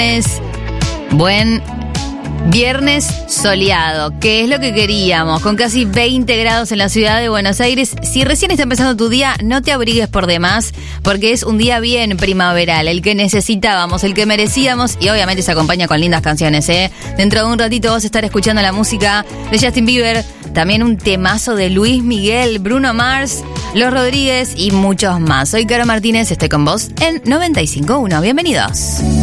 Buen viernes soleado, que es lo que queríamos, con casi 20 grados en la ciudad de Buenos Aires. Si recién está empezando tu día, no te abrigues por demás, porque es un día bien primaveral, el que necesitábamos, el que merecíamos, y obviamente se acompaña con lindas canciones, Dentro de un ratito vas a estar escuchando la música de Justin Bieber, también un temazo de Luis Miguel, Bruno Mars, Los Rodríguez y muchos más. Soy Caro Martínez, estoy con vos en 95.1. Bienvenidos.